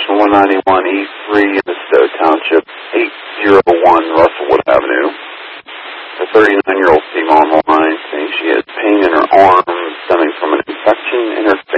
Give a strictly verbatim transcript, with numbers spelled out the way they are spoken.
Section one ninety-one E three in the Stowe Township, eight oh one Russellwood Avenue. A thirty-nine-year-old female on the line saying she has pain in her arm stemming from an infection in her